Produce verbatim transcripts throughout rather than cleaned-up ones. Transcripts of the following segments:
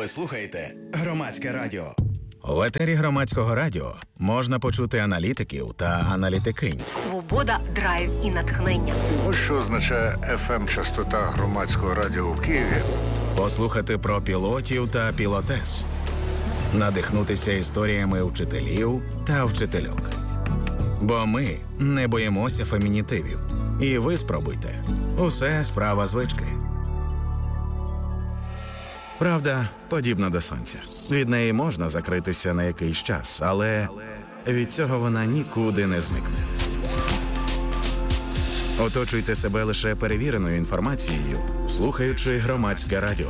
Ви слухаєте Громадське радіо. В етері Громадського радіо можна почути аналітиків та аналітикинь. Свобода, драйв і натхнення. Ось що означає еф ем-частота Громадського радіо в Києві. Послухати про пілотів та пілотес. Надихнутися історіями вчителів та вчительок. Бо ми не боїмося фемінітивів. І ви спробуйте. Усе справа звички. Правда, подібна до сонця. Від неї можна закритися на якийсь час, але від цього вона нікуди не зникне. Оточуйте себе лише перевіреною інформацією, слухаючи Громадське радіо.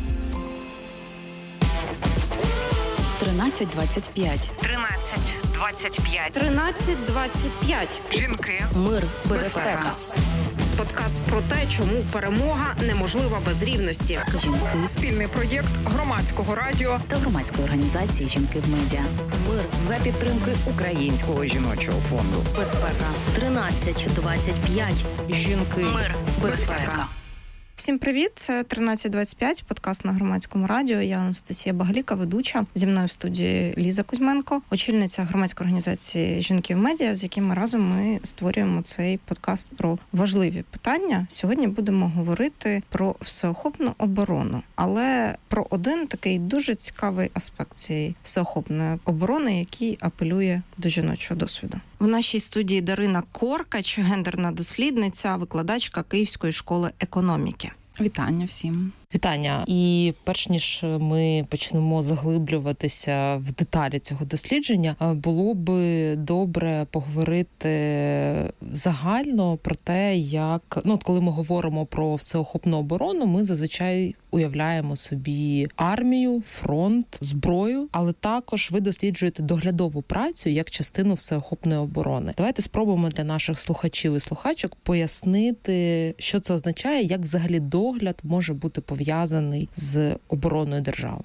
тринадцять двадцять п'ять. тринадцять двадцять п'ять. тринадцять двадцять п'ять. Жінки. Мир, безпека. Подкаст про те, чому перемога неможлива без рівності. Жінки. Спільний проєкт Громадського радіо Та громадської організації «Жінки в медіа». Мир. За підтримки Українського жіночого фонду. Безпека. тринадцять двадцять п'ять. Жінки. Мир. Безпека. Всім привіт, це тринадцять двадцять п'ять, подкаст на Громадському радіо. Я Анастасія Багаліка, ведуча. Зі мною в студії Ліза Кузьменко, очільниця громадської організації «Жінки в медіа», з якими разом ми створюємо цей подкаст про важливі питання. Сьогодні будемо говорити про всеохопну оборону, але про один такий дуже цікавий аспект цієї всеохопної оборони, який апелює до жіночого досвіду. В нашій студії Дарина Коркач, гендерна дослідниця, викладачка Київської школи економіки. Вітання всім. Вітання. І перш ніж ми почнемо заглиблюватися в деталі цього дослідження, було би добре поговорити загально про те, як, ну, от коли ми говоримо про всеохопну оборону, ми зазвичай уявляємо собі армію, фронт, зброю, але також ви досліджуєте доглядову працю як частину всеохопної оборони. Давайте спробуємо для наших слухачів і слухачок пояснити, що це означає, як взагалі догляд може бути пов'язаний з обороною держави.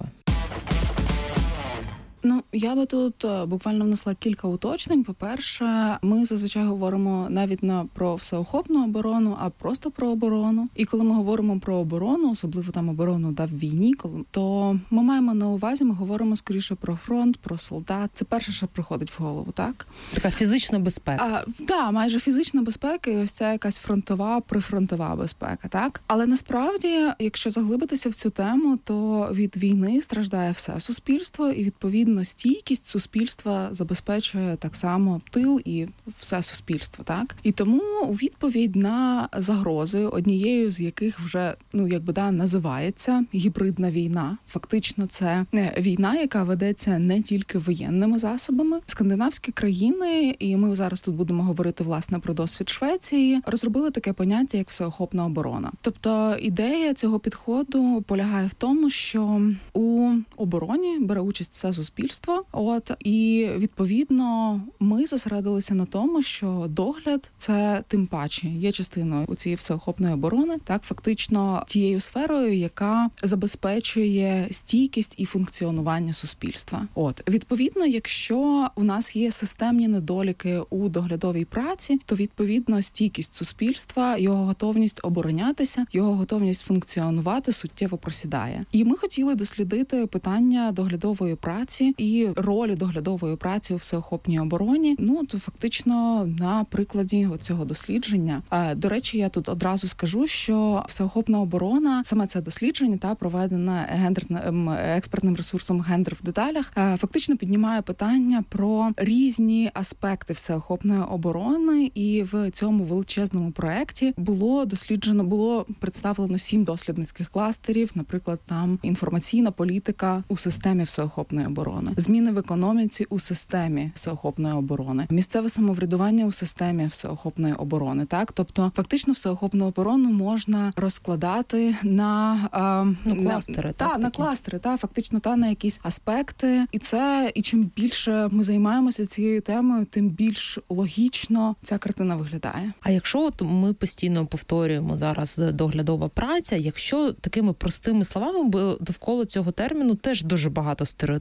Ну, я би тут буквально внесла кілька уточнень. По-перше, ми зазвичай говоримо навіть не про всеохопну оборону, а просто про оборону. І коли ми говоримо про оборону, особливо там оборону да, в війні, то ми маємо на увазі, ми говоримо скоріше про фронт, про солдат. Це перше, що приходить в голову, так? Така фізична безпека. А, да, майже фізична безпека, і ось ця якась фронтова, прифронтова безпека, так? Але насправді, якщо заглибитися в цю тему, то від війни страждає все суспільство, і відповідно стійкість суспільства забезпечує так само тил і все суспільство, так? І тому у відповідь на загрози, однією з яких вже, ну, якби, да, називається гібридна війна. Фактично це війна, яка ведеться не тільки воєнними засобами. Скандинавські країни, і ми зараз тут будемо говорити, власне, про досвід Швеції, розробили таке поняття, як всеохопна оборона. Тобто ідея цього підходу полягає в тому, що у обороні бере участь все суспільство. От, і відповідно ми зосередилися на тому, що догляд це тим паче є частиною у цієї всеохопної оборони, так, фактично тією сферою, яка забезпечує стійкість і функціонування суспільства. От, відповідно, якщо у нас є системні недоліки у доглядовій праці, то відповідно стійкість суспільства, його готовність оборонятися, його готовність функціонувати суттєво просідає. І ми хотіли дослідити питання доглядової праці і ролі доглядової праці у всеохопній обороні, ну, то фактично на прикладі цього дослідження. До речі, я тут одразу скажу, що всеохопна оборона, саме це дослідження, та проведена гендерним експертним ресурсом «Гендер в деталях», фактично піднімає питання про різні аспекти всеохопної оборони, і в цьому величезному проекті було досліджено, було представлено сім дослідницьких кластерів, наприклад, там інформаційна політика у системі всеохопної оборони, зміни в економіці у системі всеохопної оборони, місцеве самоврядування у системі всеохопної оборони. Так, тобто фактично всеохопну оборону можна розкладати на, е, ну, кластери, на, так, та, на кластери, та фактично та на якісь аспекти. І це і чим більше ми займаємося цією темою, тим більш логічно ця картина виглядає. А якщо от ми постійно повторюємо зараз доглядова праця, якщо такими простими словами, бо довкола цього терміну теж дуже багато стереотипів. От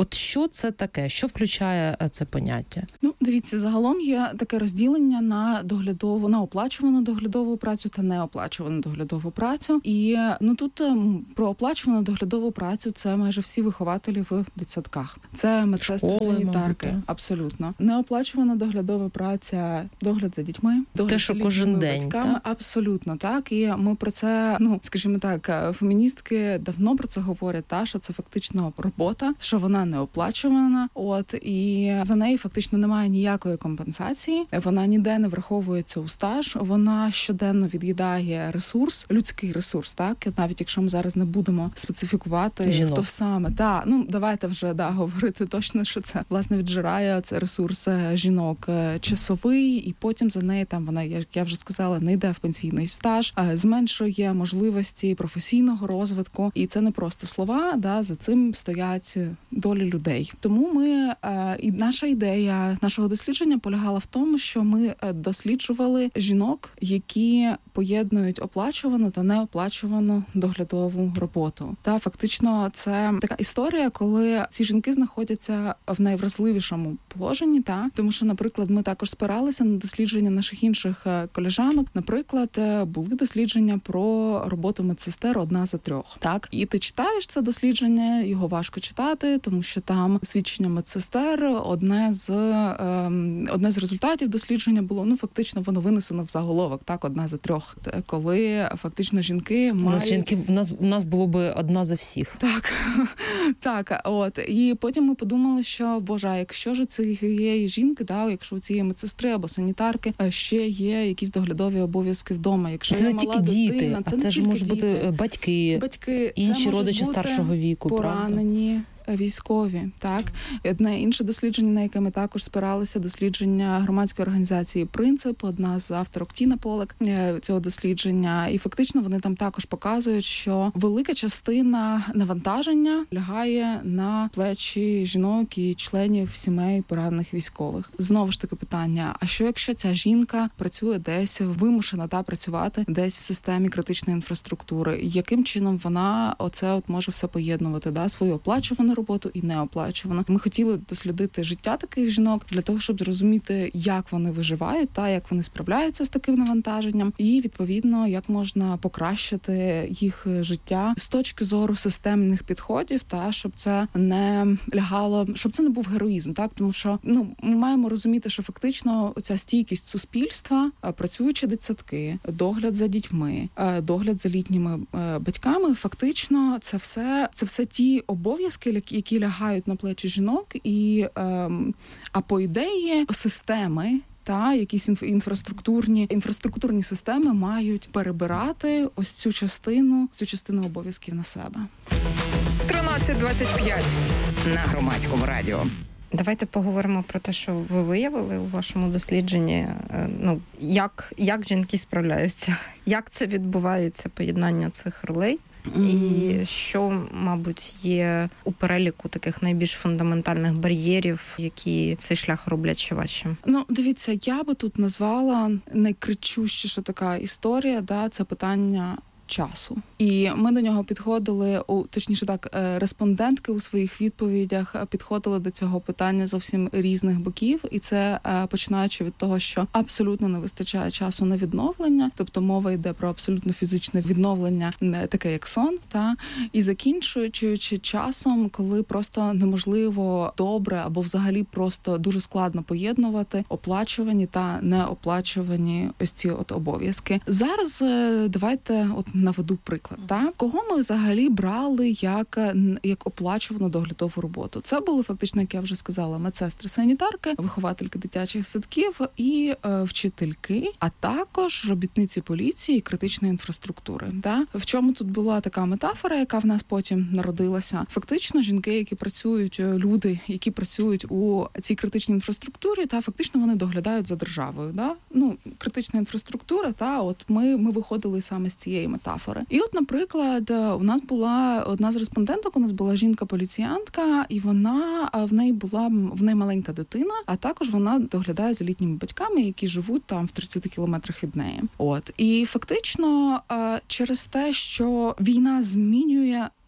От що це таке? Що включає це поняття? Ну, дивіться, загалом є таке розділення на доглядову, на оплачувану доглядову працю та неоплачувану доглядову працю. І, ну, тут про оплачувану доглядову працю це майже всі вихователі в дитсадках. Це медсестри, санітарки. Абсолютно. Неоплачувана доглядова праця, догляд за дітьми, догляд те, що за кожен день, батьками. Так? Абсолютно, так. І ми про це, ну, скажімо так, феміністки давно про це говорять, та, що це фактично робота, що вона не оплачувана, от, і за неї фактично немає ніякої компенсації, вона ніде не враховується у стаж, вона щоденно від'їдає ресурс, людський ресурс, так, навіть якщо ми зараз не будемо специфікувати, Жінок. Хто саме, так, ну, давайте вже, да, говорити точно, що це, власне, віджирає це ресурс жінок часовий, і потім за неї там вона, як я вже сказала, не йде в пенсійний стаж, зменшує можливості професійного розвитку, і це не просто слова, да, за цим стоять долі людей. Тому ми, і наша ідея нашого дослідження полягала в тому, що ми досліджували жінок, які поєднують оплачувану та неоплачувану доглядову роботу. Та фактично це така історія, коли ці жінки знаходяться в найвразливішому положенні, та тому що, наприклад, ми також спиралися на дослідження наших інших колежанок. Наприклад, були дослідження про роботу медсестер одна за трьох. Так, і ти читаєш це дослідження, його важко читати, тому що там свідчення медсестер, одне з ем, одне з результатів дослідження було, ну фактично воно винесено в заголовок, так, одна за трьох, коли фактично жінки мають... У нас жінки, в нас, в нас було би одна за всіх. Так, так, от. І потім ми подумали, що, боже, а якщо ж цієї жінки, да, якщо у цієї медсестри або санітарки ще є якісь доглядові обов'язки вдома, якщо це є не мала тільки дитина, діти, це, а це не ж тільки можуть діти. бути батьки, батьки, інші це родичі старшого віку, поранені. Правда? Військові, так. І одне інше дослідження, на яке ми також спиралися, дослідження громадської організації «Принцип», одна з авторок Тіна Полек цього дослідження. І фактично вони там також показують, що велика частина навантаження лягає на плечі жінок і членів сімей поранених військових. Знову ж таки питання, а що якщо ця жінка працює десь, вимушена та працювати десь в системі критичної інфраструктури? Яким чином вона оце от може все поєднувати, да, свою оплачувану роботу і неоплачувану. Ми хотіли дослідити життя таких жінок для того, щоб зрозуміти, як вони виживають та як вони справляються з таким навантаженням, і відповідно, як можна покращити їх життя з точки зору системних підходів, та щоб це не лягало, щоб це не був героїзм, так, тому що ну ми маємо розуміти, що фактично оця стійкість суспільства, працюючі дитсадки, догляд за дітьми, догляд за літніми батьками, фактично це все це все ті обов'язки, які лягають на плечі жінок, і ем, а по ідеї системи та якісь інфраструктурні інфраструктурні системи мають перебирати ось цю частину, цю частину обов'язків на себе. тринадцять двадцять п'ять на Громадському радіо. Давайте поговоримо про те, що ви виявили у вашому дослідженні. Ну, як, як жінки справляються, як це відбувається, поєднання цих ролей, mm-hmm. і що, мабуть, є у переліку таких найбільш фундаментальних бар'єрів, які цей шлях роблять ще важчим? Ну, дивіться, я би тут назвала найкричущіша така історія, да, це питання часу. І ми до нього підходили, у точніше так, респондентки у своїх відповідях підходили до цього питання зовсім різних боків, і це починаючи від того, що абсолютно не вистачає часу на відновлення, тобто мова йде про абсолютно фізичне відновлення, таке як сон, та і закінчуючи часом, коли просто неможливо добре або взагалі просто дуже складно поєднувати оплачувані та неоплачувані ось ці от обов'язки. Зараз давайте от наведу приклад. Та? Кого ми взагалі брали як, як оплачувану доглядову роботу? Це були фактично, як я вже сказала, медсестри-санітарки, виховательки дитячих садків і е, вчительки, а також робітниці поліції і критичної інфраструктури. Та? В чому тут була така метафора, яка в нас потім народилася? Фактично, жінки, які працюють, люди, які працюють у цій критичній інфраструктурі, та фактично вони доглядають за державою. Да? Ну, критична інфраструктура, та от ми, ми виходили саме з цієї метафори. І от, наприклад, у нас була одна з респонденток, у нас була жінка-поліціянтка, і вона, в неї була, в неї маленька дитина, а також вона доглядає за літніми батьками, які живуть там в тридцяти кілометрах від неї. От. І фактично через те, що війна змінює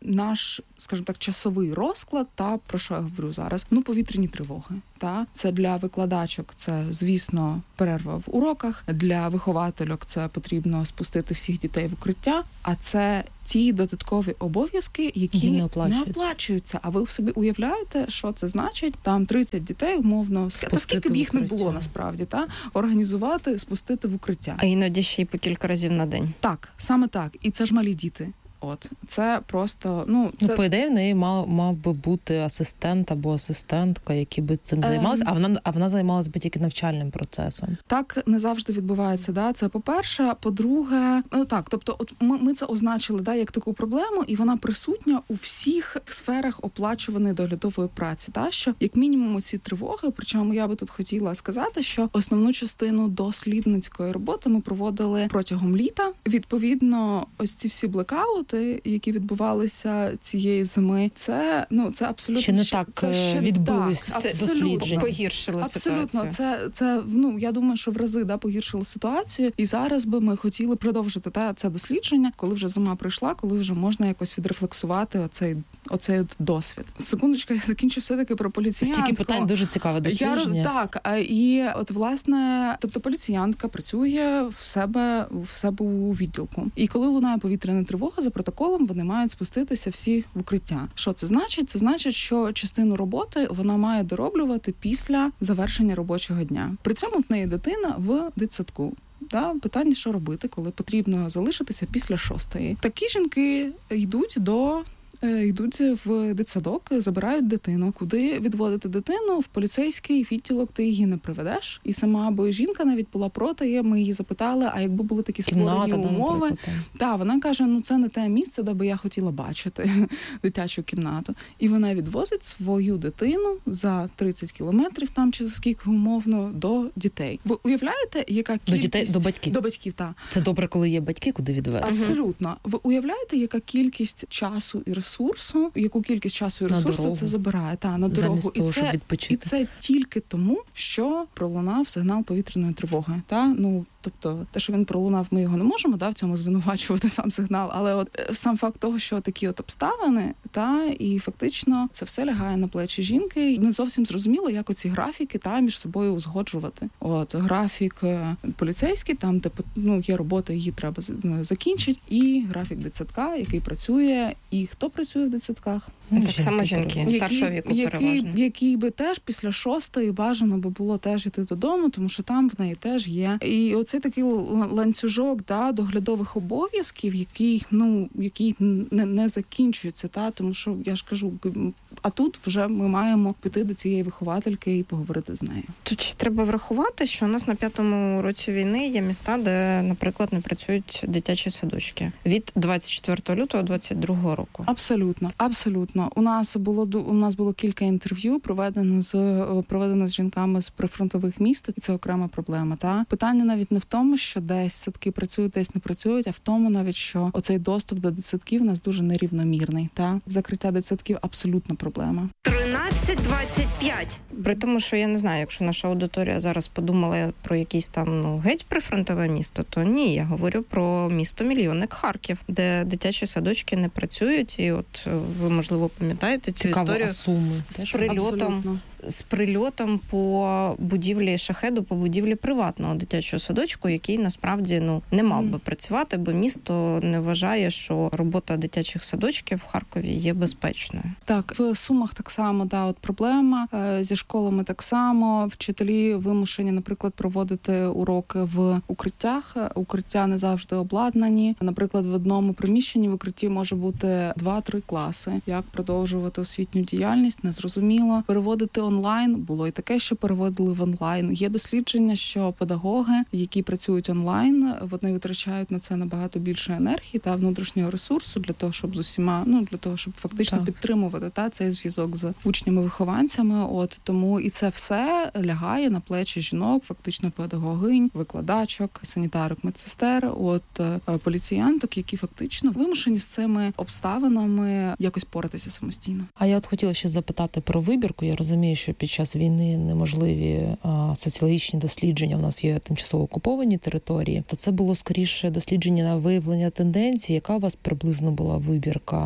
наш, скажімо так, часовий розклад, та про що я говорю зараз? Ну, повітряні тривоги. Та це для викладачок, це, звісно, перерва в уроках. Для виховательок це потрібно спустити всіх дітей в укриття. А це ті додаткові обов'язки, які не не оплачуються. не оплачуються. А ви собі уявляєте, що це значить? Там тридцять дітей, умовно, та скільки б їх не було насправді, та організувати, спустити в укриття. А іноді ще й по кілька разів на день. Так, саме так. І це ж малі діти. От, це просто, ну... Це... Ну, по ідеї, в неї мав, мав би бути асистент або асистентка, які би цим займалися, ем... а вона, а вона займалась би тільки навчальним процесом. Так не завжди відбувається, да, це по-перше. По-друге, ну так, тобто от ми, ми це означили, да, як таку проблему, і вона присутня у всіх сферах оплачуваної доглядової праці, да, що як мінімум ці тривоги, причому я би тут хотіла сказати, що основну частину дослідницької роботи ми проводили протягом літа. Відповідно, ось ці всі блекаути, які відбувалися цієї зими, це, ну, це абсолютно... Ще не так це ще відбулись так, дослідження. Погіршили абсолютно, ситуацію. Це, це, ну, я думаю, що в рази, да, погіршили ситуацію. І зараз би ми хотіли продовжити та, це дослідження, коли вже зима прийшла, коли вже можна якось відрефлексувати оцей, оцей досвід. Секундочка, я закінчу все-таки про поліціянтку. Стільки питань, дуже цікаве дослідження. Я роз, так, і от, власне, тобто поліціянтка працює в себе, в себе у відділку. І коли лунає повітряна тривога, за протоколом вони мають спуститися всі в укриття. Що це значить? Це значить, що частину роботи вона має дороблювати після завершення робочого дня. При цьому в неї дитина в дитсадку. Да, питання, що робити, коли потрібно залишитися після шостої. Такі жінки йдуть до... йдуть в дитсадок, забирають дитину. Куди відводити дитину? В поліцейський відділок ти її не приведеш. І сама, бо жінка навіть була проти, ми її запитали, а якби були такі створені Кімната, умови. Так, вона каже, ну це не те місце, де би я хотіла бачити дитячу кімнату. І вона відвозить свою дитину за тридцять кілометрів, там чи за скільки умовно, до дітей. Ви уявляєте, яка кількість... До дітей, до батьків. До батьків, так. Це добре, коли є батьки, куди відвезти. Абсолютно. Ви уявляєте, яка кількість часу і ресурсу, яку кількість часу і ресурсу це забирає, та, на дорогу. Замість того, і, це, щоб відпочити. і це тільки тому, що пролунав сигнал повітряної тривоги. Та? Ну, тобто, те, що він пролунав, ми його не можемо, да, в цьому звинувачувати сам сигнал, але от сам факт того, що такі от обставини, та, і фактично це все лягає на плечі жінки. І не зовсім зрозуміло, як оці графіки та, між собою узгоджувати. От, графік поліцейський, там, де, ну, є робота, її треба закінчити, і графік дитсадка, який працює, і хто працює в дитсадках? Так само жінки старшого віку переважно. Який, який би теж після шостої бажано би було теж йти додому, тому що там в неї теж є. І оцей такий ланцюжок, да, доглядових обов'язків, який, ну, який не, не закінчується, та, тому що, я ж кажу, а тут вже ми маємо піти до цієї виховательки і поговорити з нею. Тут ще треба врахувати, що у нас на п'ятому році війни є міста, де, наприклад, не працюють дитячі садочки. Від двадцять четвертого лютого двадцять другого року. Абсолютно, абсолютно. У нас було у нас було кілька інтерв'ю проведено з проведено з жінками з прифронтових міст, і це окрема проблема. Та питання навіть не в тому, що десь садки працюють, десь не працюють, а в тому навіть, що оцей доступ до дитсадків у нас дуже нерівномірний. Та закриття дитсадків абсолютно проблема. тринадцять двадцять п'ять. При тому, що я не знаю, якщо наша аудиторія зараз подумала про якийсь там, ну, геть прифронтове місто, то ні, я говорю про місто-мільйонник Харків, де дитячі садочки не працюють, і от ви, можливо, пам'ятаєте цю Цікаво, історію Суми з прильотом. Абсолютно. З прильотом по будівлі шахеду, по будівлі приватного дитячого садочку, який насправді, ну, не мав би працювати, бо місто не вважає, що робота дитячих садочків в Харкові є безпечною. Так, в Сумах так само, да, от проблема, зі школами так само, вчителі вимушені, наприклад, проводити уроки в укриттях, укриття не завжди обладнані, наприклад, в одному приміщенні в укритті може бути два-три класи. Як продовжувати освітню діяльність, незрозуміло. Переводити онлайн, було і таке, що переводили в онлайн. Є дослідження, що педагоги, які працюють онлайн, вони витрачають на це набагато більше енергії та внутрішнього ресурсу для того, щоб з усіма, ну, для того, щоб фактично так. підтримувати та цей зв'язок з учнями-вихованцями. От тому і це все лягає на плечі жінок, фактично педагогинь, викладачок, санітарок, медсестер, от поліціянток, які фактично вимушені з цими обставинами якось поратися самостійно. А я от хотіла ще запитати про вибірку. Я розумію, що під час війни неможливі а, соціологічні дослідження, у нас є тимчасово окуповані території, то це було скоріше дослідження на виявлення тенденцій. Яка у вас приблизно була вибірка?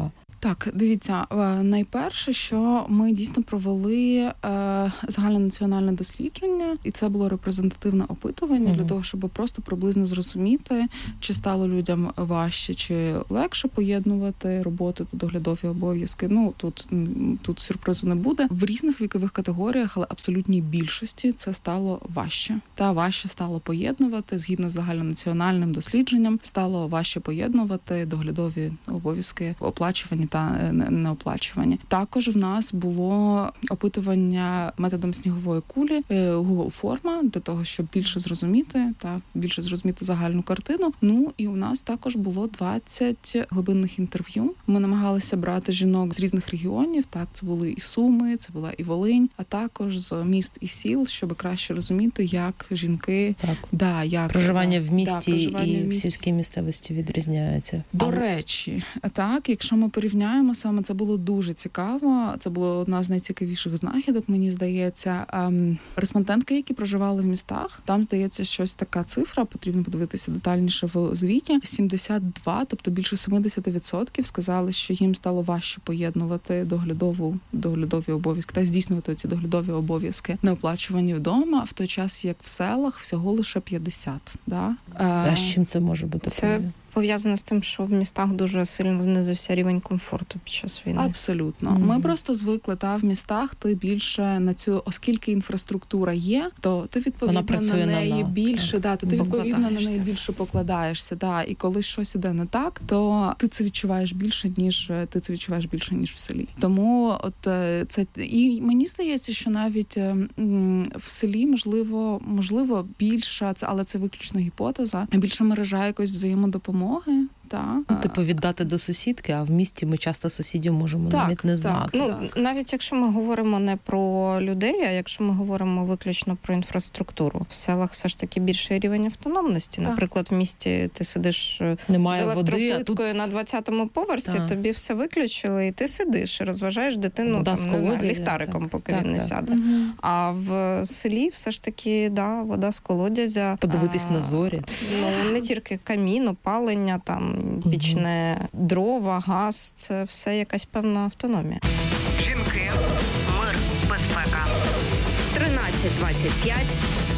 Так, дивіться, найперше, що ми дійсно провели е, загальнонаціональне дослідження, і це було репрезентативне опитування mm-hmm. для того, щоб просто приблизно зрозуміти, чи стало людям важче, чи легше поєднувати роботу та доглядові обов'язки. Ну, тут, тут сюрпризу не буде. В різних вікових категоріях, але абсолютній більшості це стало важче. Та важче стало поєднувати, згідно з загальнонаціональним дослідженням, стало важче поєднувати доглядові обов'язки, оплачувані та неоплачувані. Також в нас було опитування методом снігової кулі, Google форма, для того, щоб більше зрозуміти та більше зрозуміти загальну картину. Ну і у нас також було двадцять глибинних інтерв'ю. Ми намагалися брати жінок з різних регіонів. Так, це були і Суми, це була і Волинь, а також з міст і сіл, щоб краще розуміти, як жінки так. Да, як проживання в місті да, проживання і в, в місті. сільській місцевості відрізняється. До Але... речі, так, якщо ми порівняємо саме, це було дуже цікаво. Це була одна з найцікавіших знахідок, мені здається. Ем, респондентки, які проживали в містах, там, здається, щось така цифра, потрібно подивитися детальніше в звіті. сімдесят два, тобто більше сімдесят відсотків сказали, що їм стало важче поєднувати доглядову, доглядові обов'язки та здійснювати ці доглядові обов'язки неоплачувані вдома, в той час, як в селах всього лише п'ятдесят. Да? А з чим це може бути? Це пов'язано з тим, що в містах дуже сильно знизився рівень комфорту під час війни. Абсолютно. Mm-hmm. Ми просто звикли, та в містах ти більше на цю, оскільки інфраструктура є, то ти відповідно на неї на нас, більше, да, то ти відповідно на неї більше покладаєшся. Да. І коли щось іде не так, то ти це відчуваєш більше, ніж ти це відчуваєш більше, ніж в селі. Тому от це і мені здається, що навіть м, в селі можливо, можливо більша, це, але це виключно гіпотеза, більша мережа якоїсь взаємодопомоги. Та. Ну, типу віддати до сусідки, а в місті ми часто сусідів можемо так, навіть не знати. Так, ну, навіть якщо ми говоримо не про людей, а якщо ми говоримо виключно про інфраструктуру. В селах все ж таки більший рівень автономності. Так. Наприклад, в місті ти сидиш Немає з електроплиткою води, а тут... на двадцятому поверсі, так. тобі все виключили, і ти сидиш, і розважаєш дитину там, не знаю, ліхтариком, так. поки так, він так. не сяде. Угу. А в селі все ж таки да, вода з колодязя. Подивитись а, на зорі. Ну, не тільки камін, опалення, там, пічне угу. дрова, газ, це все якась певна автономія. Жінки, мир, безпека. тринадцять двадцять п'ять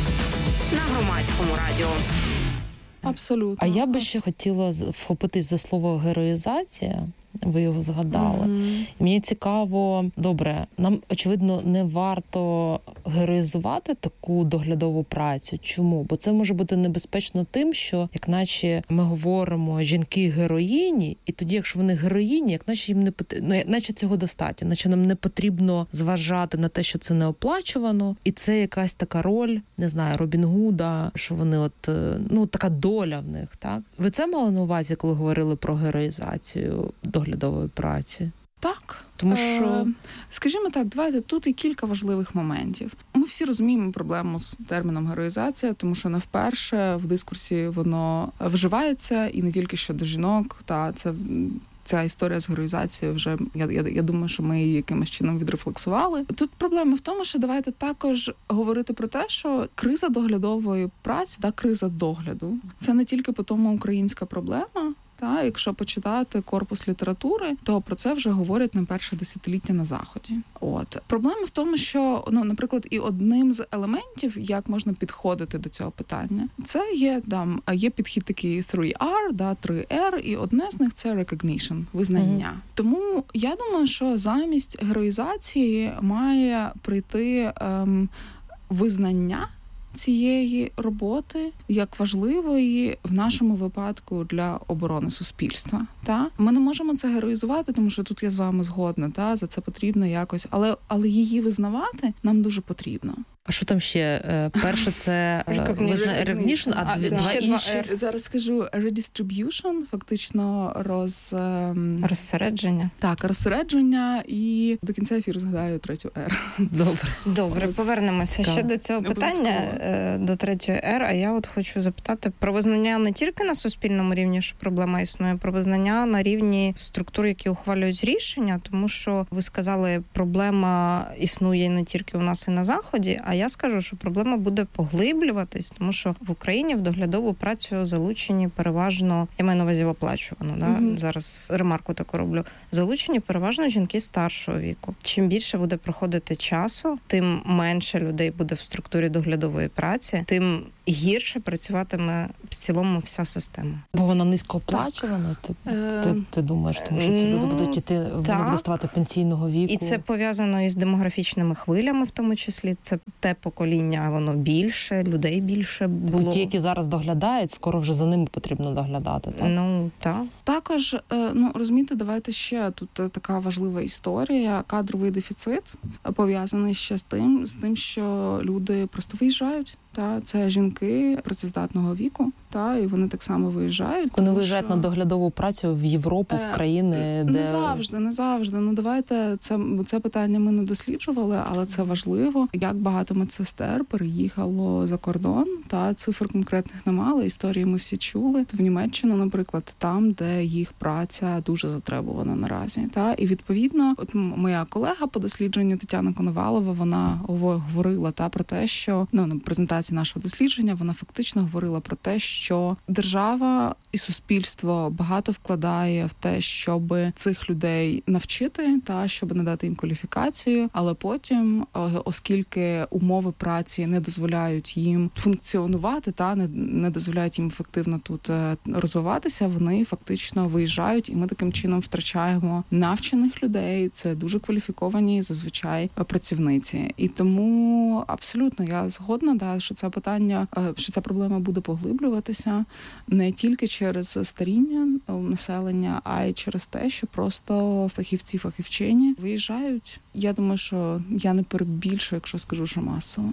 на Громадському радіо. Абсолютно. А я би ще хотіла вхопитись за слово героїзація. Ви його згадали. Mm-hmm. Мені цікаво, добре, нам, очевидно, не варто героїзувати таку доглядову працю. Чому? Бо це може бути небезпечно тим, що, як наче ми говоримо жінки-героїні, і тоді, якщо вони героїні, як наче їм не потрібно, ну, наче цього достатньо, наче нам не потрібно зважати на те, що це не оплачувано, і це якась така роль, не знаю, Робін Гуда, що вони от, ну, така доля в них, так? Ви це мали на увазі, коли говорили про героїзацію доглядової праці? Так. Тому що, е, скажімо так, давайте, тут і кілька важливих моментів. Ми всі розуміємо проблему з терміном героїзація, тому що не вперше в дискурсі воно вживається, і не тільки щодо жінок, та це... Ця історія з героїзацією вже, я, я, я думаю, що ми її якимось чином відрефлексували. Тут проблема в тому, що давайте також говорити про те, що криза доглядової праці, та криза догляду, це не тільки по тому українська проблема. Та, якщо почитати корпус літератури, то про це вже говорять не перше десятиліття на Заході. От. Проблема в тому, що, ну, наприклад, і одним з елементів, як можна підходити до цього питання, це є, там, є підхід такий три ар, да, три ар, і одне з них – це recognition, визнання. Mm-hmm. Тому я думаю, що замість героїзації має прийти ем, визнання цієї роботи як важливої в нашому випадку для оборони суспільства. Та ми не можемо це героїзувати, тому що тут я з вами згодна. Та за це потрібно якось, але але її визнавати нам дуже потрно. А що там ще? Перше це recognition, а, а два інші? Зараз скажу redistribution, фактично роз... розсередження. Так, розсередження, і до кінця ефіру згадаю третю ер. Добре. Добре, повернемося ще до цього питання, до третьої ер, а я от хочу запитати про визнання не тільки на суспільному рівні, що проблема існує, про визнання на рівні структур, які ухвалюють рішення, тому що ви сказали, проблема існує не тільки у нас і на Заході, а я скажу, що проблема буде поглиблюватись, тому що в Україні в доглядову працю залучені переважно, я маю на увазі оплачувану, да? Mm-hmm. Зараз ремарку таку роблю, залучені переважно жінки старшого віку. Чим більше буде проходити часу, тим менше людей буде в структурі доглядової праці, тим гірше працюватиме в цілому вся система. Бо вона низько оплачувана, ти, ти, ти думаєш, тому що ці люди ну, будуть іти, вони доставати пенсійного віку. І це пов'язано із демографічними хвилями, в тому числі. Це те покоління, воно більше, людей більше було. Ті, які зараз доглядають, скоро вже за ними потрібно доглядати, так? Ну, так. Також, ну, розумієте, давайте ще тут така важлива історія. Кадровий дефіцит пов'язаний ще з тим, з тим, що люди просто виїжджають. Та це жінки працездатного віку, та і вони так само виїжджають. Вони виїжджають що... на доглядову працю в Європу, в країни, е, де не завжди, не завжди. Ну давайте це це питання ми не досліджували, але це важливо. Як багато медсестер переїхало за кордон, та цифр конкретних немає, але історії ми всі чули. В Німеччину, наприклад, там, де їх праця дуже затребувана наразі. Та і відповідно, от моя колега по дослідженню Тетяна Коновалова, вона говорила та про те, що ну на презентації нашого дослідження вона фактично говорила про те, що держава і суспільство багато вкладає в те, щоб цих людей навчити, та щоб надати їм кваліфікацію, але потім, оскільки умови праці не дозволяють їм функціонувати, та не, не дозволяють їм ефективно тут розвиватися, вони фактично виїжджають, і ми таким чином втрачаємо навчених людей. Це дуже кваліфіковані зазвичай працівниці. І тому абсолютно я згодна, да, що це питання, що ця проблема буде поглиблюватися не тільки через старіння населення, а й через те, що просто фахівці, фахівчині виїжджають. Я думаю, що я не перебільшую, якщо скажу, що масово.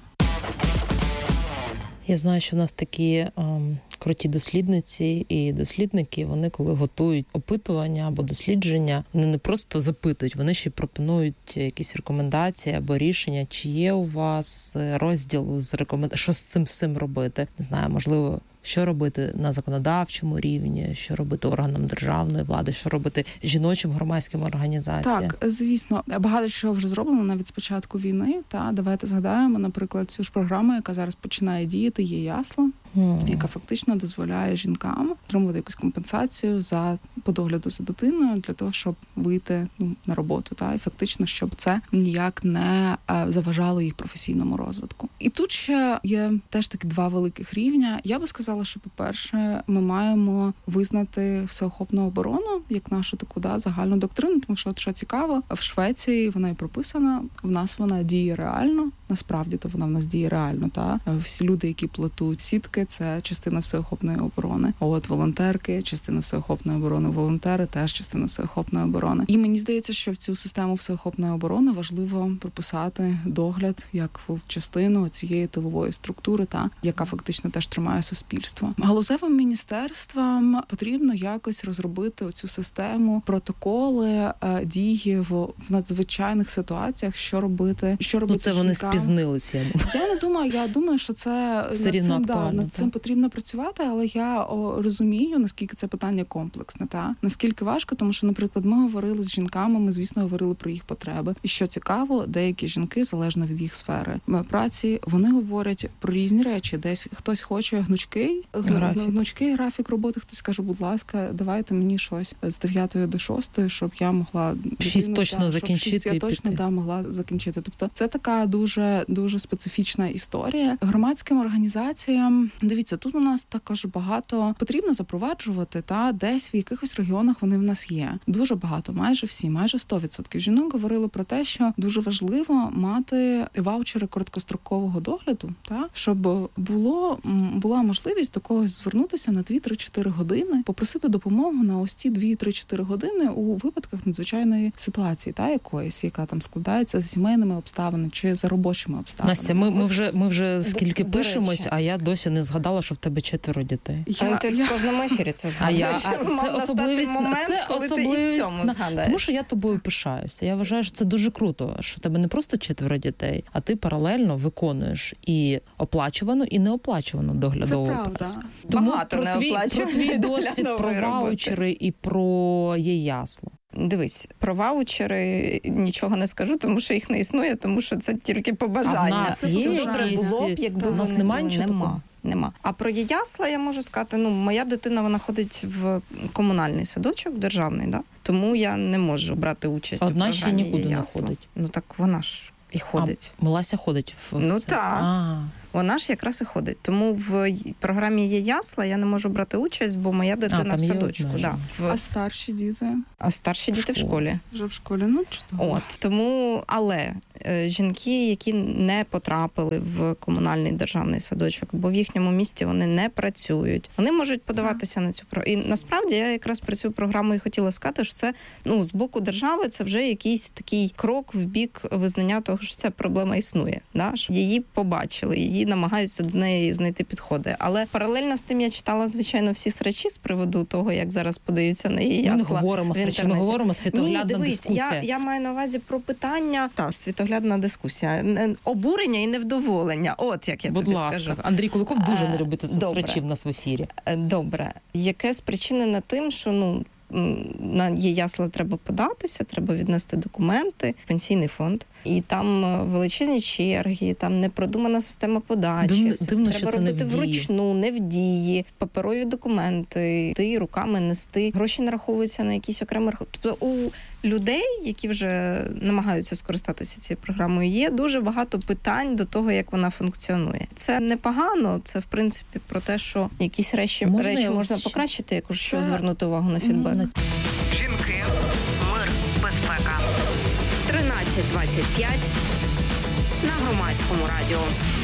Я знаю, що у нас такі ем, круті дослідниці і дослідники, вони коли готують опитування або дослідження, вони не просто запитують, вони ще пропонують якісь рекомендації або рішення, чи є у вас розділ з рекомендаціями, що з цим всім робити. Не знаю, можливо, що робити на законодавчому рівні, що робити органам державної влади, що робити жіночим громадським організаціям. Так, звісно, багато чого вже зроблено навіть з початку війни. Та давайте згадаємо, наприклад, цю ж програму, яка зараз починає діяти, є ясла, mm. яка фактично дозволяє жінкам отримувати якусь компенсацію за по догляду за дитиною для того, щоб вийти ну, на роботу, та і фактично, щоб це ніяк не е, заважало їх професійному розвитку. І тут ще є теж такі два великих рівня. Я би сказала, що, по-перше, ми маємо визнати всеохопну оборону як нашу таку да, загальну доктрину, тому що, от, що цікаво, в Швеції вона і прописана, в нас вона діє реально, насправді то вона в нас діє реально. Та? Всі люди, які плетуть сітки, це частина всеохопної оборони. А от волонтерки, частина всеохопної оборони, волонтери теж частина всеохопної оборони. І мені здається, що в цю систему всеохопної оборони важливо прописати догляд як частину цієї тилової структури, та, яка фактично теж тримає суспільство. Галузевим міністерствам потрібно якось розробити оцю систему, протоколи дії в, в надзвичайних ситуаціях, що робити, що робити. Ну, це вони жінкам. Спізнилися, я думаю. Я не думаю, я думаю, що це все над цим, да, над цим потрібно працювати, але я о, розумію, наскільки це питання комплексне, та наскільки важко, тому що, наприклад, ми говорили з жінками, ми, звісно, говорили про їх потреби. І що цікаво, деякі жінки, залежно від їх сфери праці, вони говорять про різні речі. Десь хтось хоче гнучкий, графік. гнучкий графік роботи, хтось каже, будь ласка, давайте мені щось з дев'ятої до шостої, щоб я могла шість точно да, закінчити. Шість я точно да, могла закінчити. Тобто це така дуже, дуже специфічна історія. Громадським організаціям, дивіться, тут у нас також багато потрібно запроваджувати, та десь в якихось регіонах вони в нас є. Дуже багато, майже всі, майже сто відсотків жінок говорили про те, що дуже важливо мати ваучери короткострокового догляду, та щоб було була можливість до когось звернутися на дві-три-чотири години, попросити допомогу на ось ці дві-три-чотири години у випадках надзвичайної ситуації, та якоїсь, яка там складається з сімейними обставинами чи за робочими обставинами. Настя, ми, ми вже ми вже скільки до, пишемось, до а я досі не згадала, що в тебе четверо дітей. Я, а ти я... в кожному ефірі це згадаєш. А я, а це особливість, момент, це коли особливість, ти і в цьому згадаєш. Тому що я тобою пишаюся. Я вважаю, що це дуже круто, що в тебе не просто четверо дітей, а ти паралельно виконуєш і оплачувану, і неоплачувану доглядову працю. Тому про твій, про твій досвід, про ваучери і про є ясло. Дивись, про ваучери нічого не скажу, тому що їх не існує, тому що це тільки побажання. А в нас є це добре якісь... було б, якби в нас вони немає були. нічого Нема. такого? Нема. А про ясла я можу сказати, ну, моя дитина, вона ходить в комунальний садочок, державний, да? Тому я не можу брати участь Одна у ще програмі нікуди не ясла. ходить. Ну так вона ж і ходить. А Милася ходить в Ну це? так. А. Вона ж якраз і ходить. Тому в програмі є ясла, я не можу брати участь, бо моя дитина а, в садочку. Да, в... А старші діти? А старші діти в школі. Вже в школі, ну чудово. От, тому, але е, жінки, які не потрапили в комунальний державний садочок, бо в їхньому місті вони не працюють, вони можуть подаватися на цю програму. І насправді я якраз про цю програму і хотіла сказати, що це, ну, з боку держави це вже якийсь такий крок в бік визнання того, що ця проблема існує. Да? Що її побачили, її намагаються до неї знайти підходи. Але паралельно з тим я читала, звичайно, всі срачі з приводу того, як зараз подаються на її ясла. Ми не говоримо срачі, ми говоримо світоглядна Ні, дивись, дискусія. Я, я маю на увазі про питання, та, світоглядна дискусія, обурення і невдоволення. От, як я Будь тобі ласка. скажу. Андрій Куликов дуже не любить це Добре. срачі в нас в ефірі. Добре. Яке спричинене тим, що, ну, на є ясла треба податися, треба віднести документи, пенсійний фонд. І там величезні черги, там непродумана система подачі. Дивно, все дивно, це що треба це робити не в дії. вручну, не в дії, паперові документи, ти руками нести. Гроші нараховуються на якісь окремі рахунки. Тобто у людей, які вже намагаються скористатися цією програмою, є дуже багато питань до того, як вона функціонує. Це непогано, це в принципі про те, що якісь речі, можна, речі можна ще... покращити, якщо це... звернути увагу на фідбек. Mm-hmm. Жінки, мир, безпека. тринадцять двадцять п'ять на Громадському радіо.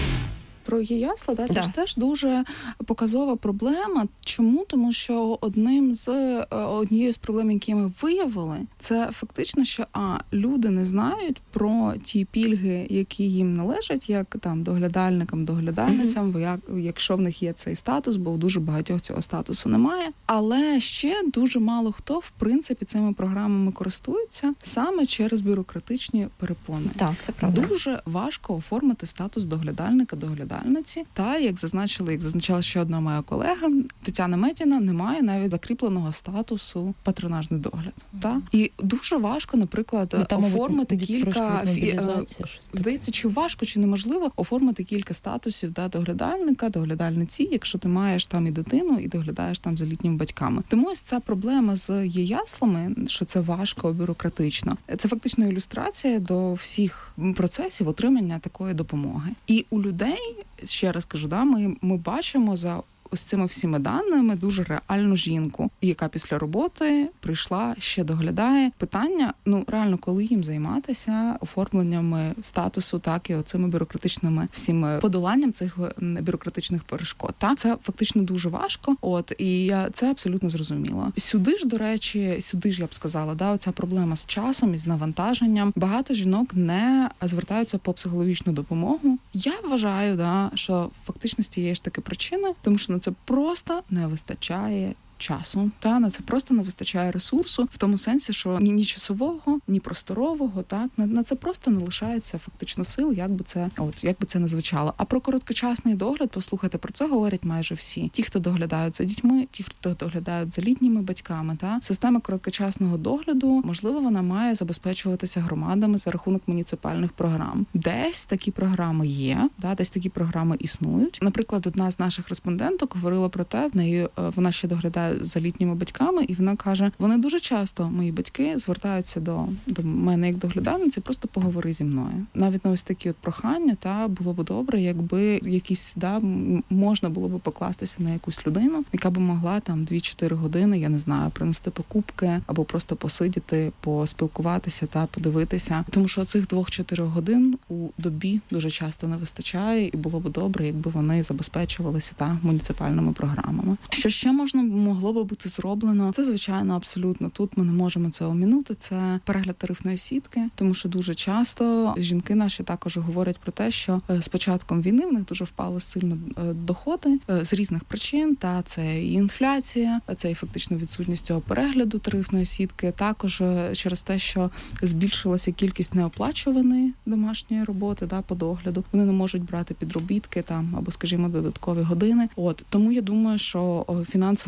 Про ясла, да, це да. ж теж дуже показова проблема. Чому? Тому що одним з однією з проблем, які ми виявили, це фактично, що а люди не знають про ті пільги, які їм належать, як там доглядальникам, доглядальницям, mm-hmm. як, якщо в них є цей статус, бо у дуже багатьох цього статусу немає. Але ще дуже мало хто в принципі цими програмами користується саме через бюрократичні перепони. Так, це правда. Дуже важко оформити статус доглядальника, доглядальниці. Та, як зазначили, як зазначала ще одна моя колега, Тетяна Метіна, немає навіть закріпленого статусу патронажний догляд. Mm-hmm. Та? І дуже важко, наприклад, ну, там, оформити мабуть, кілька... Здається, чи важко, чи неможливо оформити кілька статусів да, доглядальника, доглядальниці, якщо ти маєш там і дитину, і доглядаєш там за літніми батьками. Тому ось ця проблема з є-яслами, що це важко, бюрократично, це фактично ілюстрація до всіх процесів отримання такої допомоги. І у людей, ще раз кажу, да, ми, ми бачимо за ось цими всіми даними дуже реальну жінку, яка після роботи прийшла, ще доглядає. Питання, ну, реально, коли їм займатися оформленнями статусу, так, і оцими бюрократичними всіми подоланням цих бюрократичних перешкод. Так, це фактично дуже важко, от, і я це абсолютно зрозуміла. Сюди ж, до речі, сюди ж, я б сказала, да, оця проблема з часом і з навантаженням. Багато жінок не звертаються по психологічну допомогу. Я вважаю, да, що фактично з тієї ж таки причини, тому що це просто не вистачає часу, та на це просто не вистачає ресурсу, в тому сенсі, що ні, ні часового, ні просторового, так на, на це просто не лишається фактично сил, як би це, от як би це не звучало. А про короткочасний догляд, послухайте, про це говорять майже всі. Ті, хто доглядають за дітьми, ті, хто доглядають за літніми батьками, та система короткочасного догляду, можливо, вона має забезпечуватися громадами за рахунок муніципальних програм. Десь такі програми є, да, десь такі програми існують. Наприклад, одна з наших респонденток говорила про те, в неї вона ще доглядає за літніми батьками, і вона каже, вони дуже часто, мої батьки, звертаються до, до мене як доглядальниці, просто поговори зі мною. Навіть на ось такі от прохання, та було б добре, якби якісь, да, можна було б покластися на якусь людину, яка б могла там дві-чотири години, я не знаю, принести покупки, або просто посидіти, поспілкуватися та подивитися. Тому що цих двох-чотирьох годин у добі дуже часто не вистачає, і було б добре, якби вони забезпечувалися та муніципальними програмами. Що ще можна могло би бути зроблено? Це, звичайно, абсолютно тут ми не можемо це оминути. Це перегляд тарифної сітки, тому що дуже часто жінки наші також говорять про те, що з початком війни в них дуже впали сильно доходи з різних причин. Та це і інфляція, це і фактично відсутність цього перегляду тарифної сітки. Також через те, що збільшилася кількість неоплачуваної домашньої роботи, да, по догляду. Вони не можуть брати підробітки там або, скажімо, додаткові години. От тому я думаю, що фінансовий аспект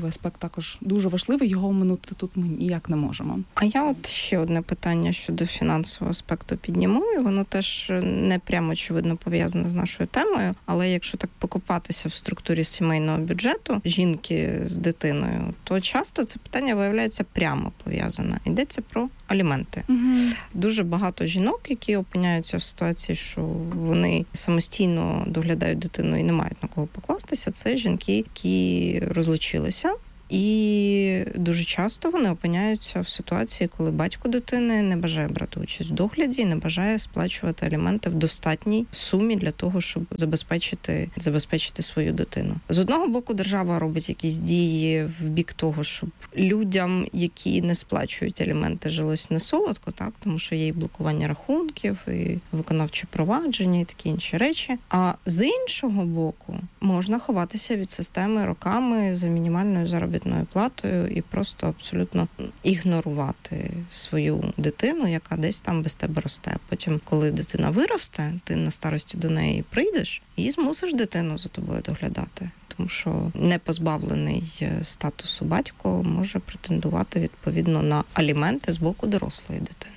також дуже важливий, його оминути тут ми ніяк не можемо. А я от ще одне питання щодо фінансового аспекту підніму, і воно теж не прямо, очевидно, пов'язане з нашою темою, але якщо так покопатися в структурі сімейного бюджету жінки з дитиною, то часто це питання виявляється прямо пов'язане. Йдеться про аліменти. Угу. Дуже багато жінок, які опиняються в ситуації, що вони самостійно доглядають дитину і не мають на кого покластися, це жінки, які розлучилися. І дуже часто вони опиняються в ситуації, коли батько дитини не бажає брати участь в догляді, не бажає сплачувати аліменти в достатній сумі для того, щоб забезпечити, забезпечити свою дитину. З одного боку, держава робить якісь дії в бік того, щоб людям, які не сплачують аліменти, жилось не солодко, так, тому що є і блокування рахунків, і виконавче провадження, і такі інші речі. А з іншого боку, можна ховатися від системи роками за мінімальною заробітною платою і просто абсолютно ігнорувати свою дитину, яка десь там без тебе росте. Потім, коли дитина виросте, ти на старості до неї прийдеш і змусиш дитину за тобою доглядати. Тому що непозбавлений статусу батько може претендувати відповідно на аліменти з боку дорослої дитини.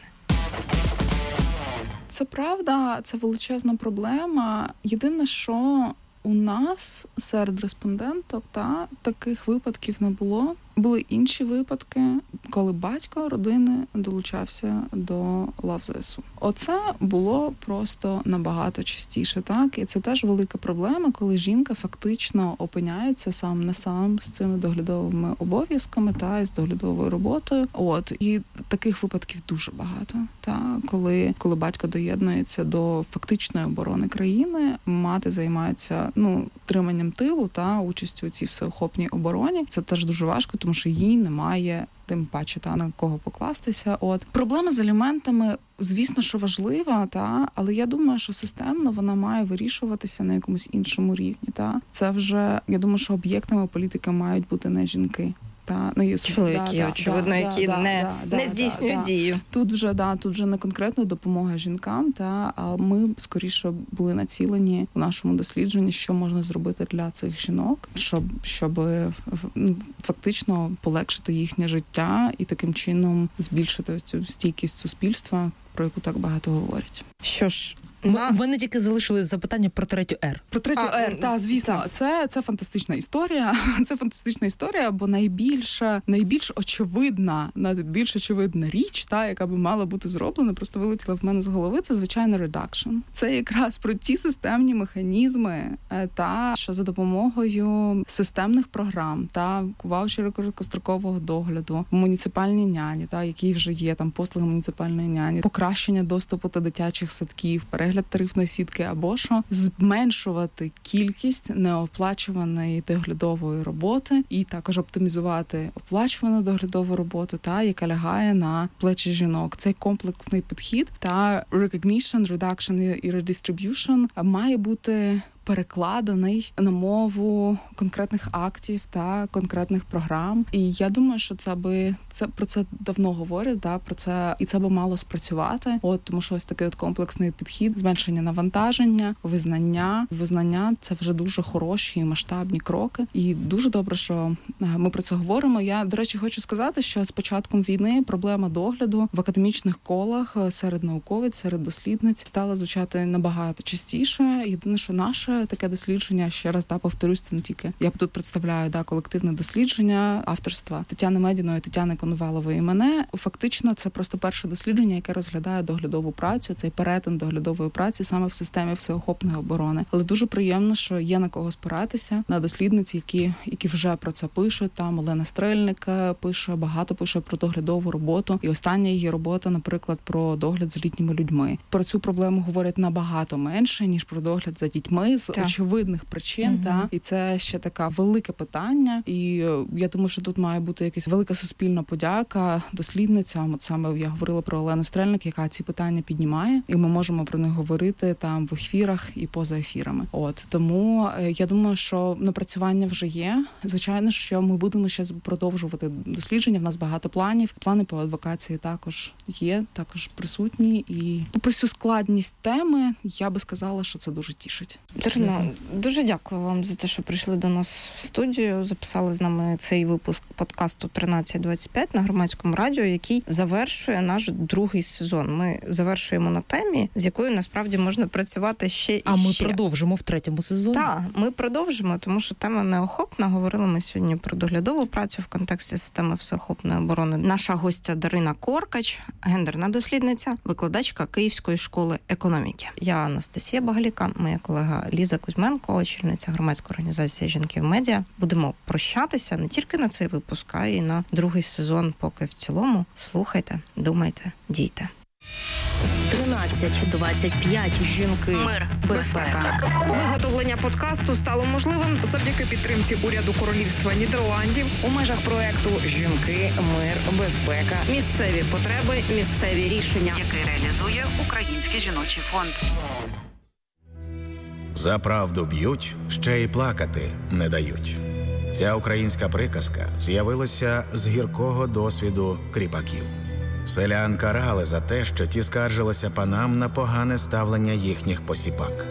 Це правда, це величезна проблема. Єдине, що у нас серед респонденток та таких випадків не було. Були інші випадки, коли батько родини долучався до лав ЗСУ. Оце було просто набагато частіше, так? І це теж велика проблема, коли жінка фактично опиняється сам на сам з цими доглядовими обов'язками та і з доглядовою роботою. От і таких випадків дуже багато. Та коли, коли батько доєднується до фактичної оборони країни, мати займається ну триманням тилу та участю у цій всеохопній обороні. Це теж дуже важко, тому що їй немає тим паче та на кого покластися. От проблема з аліментами, звісно, що важлива, та але я думаю, що системно вона має вирішуватися на якомусь іншому рівні. Та це вже я думаю, що об'єктами політики мають бути не жінки. Та ну і чоловіки, да, очевидно, да, які да, не, да, не да, здійснюють да, дію. Тут вже да, тут вже не конкретно допомога жінкам, та а ми скоріше були націлені у нашому дослідженні, що можна зробити для цих жінок, щоб щоб ну, фактично полегшити їхнє життя і таким чином збільшити цю стійкість суспільства, про яку так багато говорять. Що ж. На... У мене тільки залишились запитання про третю Р. Про третю а, Р, та, звісно, так. Це, це фантастична історія. Це фантастична історія, бо найбільша, найбільш очевидна, найбільш очевидна річ, та, яка би мала бути зроблена, просто вилетіла в мене з голови, це, звичайно, редакшн. Це якраз про ті системні механізми, та, що за допомогою системних програм, та, ваучери короткострокового догляду, муніципальні няні, та, які вже є, там, послуги муніципальної няні, покращення доступу до дитячих садків, перегляд тарифної сітки або що, зменшувати кількість неоплачуваної доглядової роботи і також оптимізувати оплачувану доглядову роботу, та яка лягає на плечі жінок. Цей комплексний підхід та recognition, reduction і redistribution має бути перекладений на мову конкретних актів та конкретних програм. І я думаю, що це би це про це давно говорять, да, про це і це би мало спрацювати. От тому, що ось такий от комплексний підхід, зменшення навантаження, визнання, визнання це вже дуже хороші масштабні кроки. І дуже добре, що ми про це говоримо. Я, до речі, хочу сказати, що з початком війни проблема догляду в академічних колах серед науковиць, серед дослідниць стала звучати набагато частіше. Єдине, що наше таке дослідження, ще раз да, повторюсь, це не тільки я тут представляю да, колективне дослідження авторства Тетяни Медіної, Тетяни Коновалової і мене. Фактично, це просто перше дослідження, яке розглядає доглядову працю, цей перетин доглядової праці саме в системі всеохопної оборони. Але дуже приємно, що є на кого спиратися, на дослідниць, які, які вже про це пишуть. Там Олена Стрельник пише, багато пише про доглядову роботу. І остання її робота, наприклад, про догляд за літніми людьми. Про цю проблему говорять набагато менше, ніж про догляд за дітьми з так. очевидних причин. Угу. Та? І це ще таке велике питання. І я думаю, що тут має бути якась велика суспільна подяка дослідницям. От саме я говорила про Олену Стрельник, яка ці питання піднімає. І ми можемо про них говорити там в ефірах і поза ефірами. От тому я думаю, що напрацювання вже є. Звичайно, що ми будемо ще продовжувати дослідження. В нас багато планів. Плани по адвокації також є, також присутні. І попри всю складність теми, я би сказала, що це дуже тішить. До Ірино, дуже дякую вам за те, що прийшли до нас в студію, записали з нами цей випуск подкасту тринадцять двадцять п'ять на Громадському радіо, який завершує наш другий сезон. Ми завершуємо на темі, з якою насправді можна працювати ще і а ми ще. продовжимо в третьому сезоні? Так, ми продовжимо, тому що тема неохопна. Говорили ми сьогодні про доглядову працю в контексті системи всеохопної оборони. Наша гостя Дарина Коркач, гендерна дослідниця, викладачка Київської школи економіки. Я Анастасія Багаліка, моя колега Ліза Кузьменко, очільниця громадської організації «Жінки в медіа». Будемо прощатися не тільки на цей випуск, а й на другий сезон, поки в цілому. Слухайте, думайте, дійте. тринадцять двадцять п'ять. Жінки. Мир. Безпека. Виготовлення подкасту стало можливим Завдяки підтримці уряду Королівства Нідерландів У межах проекту «Жінки. Мир. Безпека». місцеві потреби, місцеві рішення. Який реалізує Український жіночий фонд. За правду б'ють, ще й плакати не дають. Ця українська приказка з'явилася з гіркого досвіду кріпаків. Селян карали за те, що ті скаржилися панам на погане ставлення їхніх посіпак.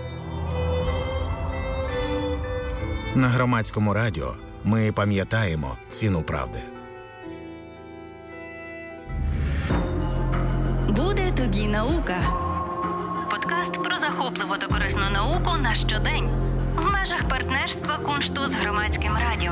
На Громадському радіо ми пам'ятаємо ціну правди. Буде тобі наука. Подкаст про захопливу та корисну науку на щодень. В межах партнерства Куншту з Громадським радіо.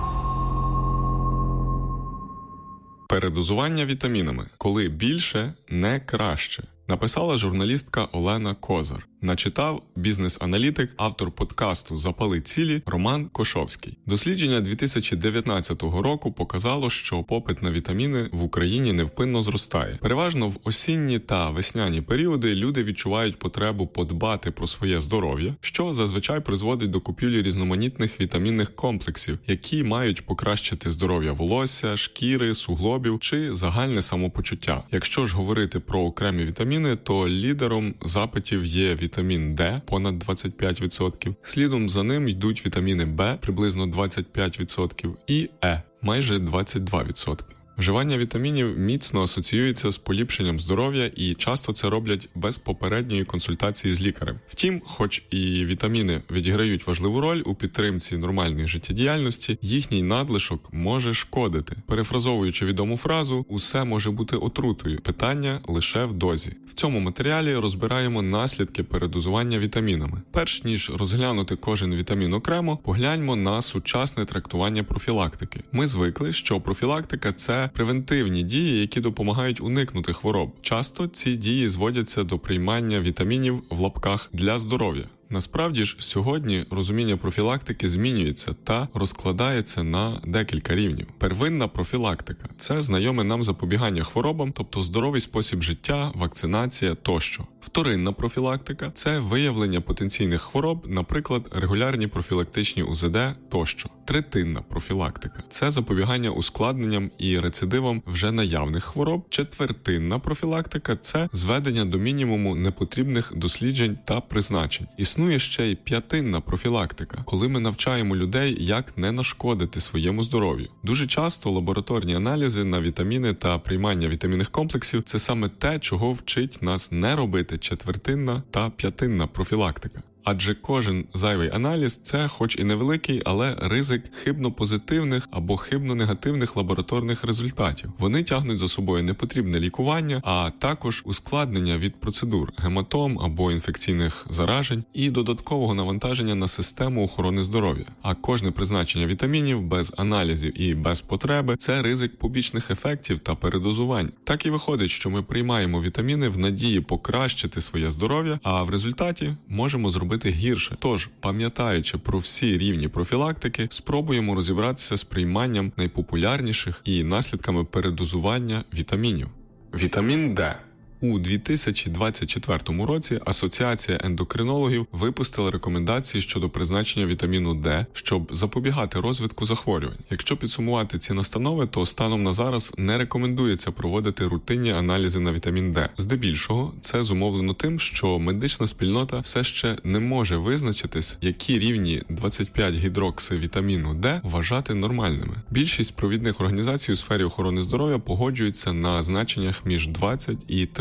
Передозування вітамінами. Коли більше, не краще. Написала журналістка Олена Козар. Начитав бізнес-аналітик, автор подкасту «Запали цілі» Роман Кошовський. Дослідження дві тисячі дев'ятнадцятого року показало, що попит на вітаміни в Україні невпинно зростає. Переважно в осінні та весняні періоди люди відчувають потребу подбати про своє здоров'я, що зазвичай призводить до купівлі різноманітних вітамінних комплексів, які мають покращити здоров'я волосся, шкіри, суглобів чи загальне самопочуття. Якщо ж говорити про окремі вітаміни, то лідером запитів є вітамін Вітамін Д – понад двадцять п'ять відсотків. Слідом за ним йдуть вітаміни Б – приблизно двадцять п'ять відсотків і Е – майже двадцять два відсотки. Вживання вітамінів міцно асоціюється з поліпшенням здоров'я і часто це роблять без попередньої консультації з лікарем. Втім, хоч і вітаміни відіграють важливу роль у підтримці нормальної життєдіяльності, їхній надлишок може шкодити. Перефразовуючи відому фразу «усе може бути отрутою, питання лише в дозі». В цьому матеріалі розбираємо наслідки передозування вітамінами. Перш ніж розглянути кожен вітамін окремо, погляньмо на сучасне трактування профілактики. Ми звикли, що профілактика – це превентивні дії, які допомагають уникнути хвороб. Часто ці дії зводяться до приймання вітамінів в лапках для здоров'я. Насправді ж, сьогодні розуміння профілактики змінюється та розкладається на декілька рівнів. Первинна профілактика – це знайоме нам запобігання хворобам, тобто здоровий спосіб життя, вакцинація тощо. Вторинна профілактика – це виявлення потенційних хвороб, наприклад, регулярні профілактичні У З Д тощо. Третинна профілактика – це запобігання ускладненням і рецидивам вже наявних хвороб. Четвертинна профілактика – це зведення до мінімуму непотрібних досліджень та призначень. Існує ще й п'ятинна профілактика, коли ми навчаємо людей, як не нашкодити своєму здоров'ю. Дуже часто лабораторні аналізи на вітаміни та приймання вітамінних комплексів – це саме те, чого вчить нас не робити четвертинна та п'ятинна профілактика. Адже кожен зайвий аналіз – це хоч і невеликий, але ризик хибно-позитивних або хибно-негативних лабораторних результатів. Вони тягнуть за собою непотрібне лікування, а також ускладнення від процедур, гематом або інфекційних заражень і додаткового навантаження на систему охорони здоров'я. А кожне призначення вітамінів без аналізів і без потреби – це ризик побічних ефектів та передозувань. Так і виходить, що ми приймаємо вітаміни в надії покращити своє здоров'я, а в результаті можемо зробити гірше. Тож, пам'ятаючи про всі рівні профілактики, спробуємо розібратися з прийманням найпопулярніших і наслідками передозування вітамінів. Вітамін Д. У дві тисячі двадцять четвертому році Асоціація ендокринологів випустила рекомендації щодо призначення вітаміну Д, щоб запобігати розвитку захворювань. Якщо підсумувати ці настанови, то станом на зараз не рекомендується проводити рутинні аналізи на вітамін Д. Здебільшого, це зумовлено тим, що медична спільнота все ще не може визначитись, які рівні двадцять п'ять гідрокси вітаміну Д вважати нормальними. Більшість провідних організацій у сфері охорони здоров'я погоджуються на значеннях між двадцять і тридцять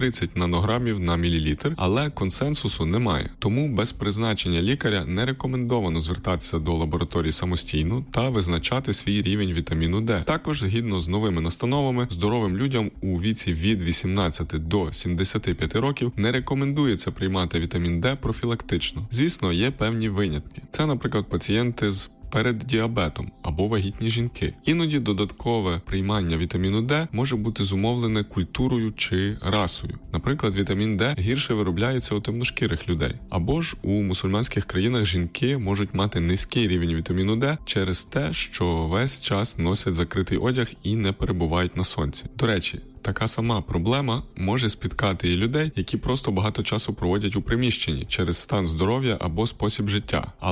тридцять нанограмів на мілілітр, але консенсусу немає. Тому без призначення лікаря не рекомендовано звертатися до лабораторії самостійно та визначати свій рівень вітаміну Д. Також, згідно з новими настановами, здоровим людям у віці від вісімнадцяти до сімдесяти п'яти років не рекомендується приймати вітамін Д профілактично. Звісно, є певні винятки. Це, наприклад, пацієнти з перед діабетом або вагітні жінки. Іноді додаткове приймання вітаміну Д може бути зумовлене культурою чи расою. Наприклад, вітамін Д гірше виробляється у темношкірих людей. Або ж у мусульманських країнах жінки можуть мати низький рівень вітаміну Д через те, що весь час носять закритий одяг і не перебувають на сонці. До речі, така сама проблема може спіткати і людей, які просто багато часу проводять у приміщенні через стан здоров'я або спосіб життя.